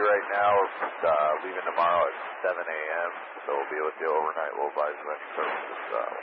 right now. We're leaving tomorrow at 7 a.m., so we'll be with you overnight. We'll advise you any services